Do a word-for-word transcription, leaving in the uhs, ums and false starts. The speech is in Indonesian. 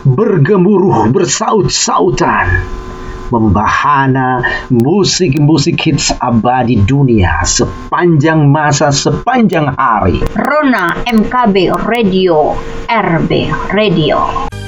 bergemuruh bersaut-sautan, membahana musik-musik hits abadi dunia sepanjang masa, sepanjang hari. Rona M K B Radio, R B Radio.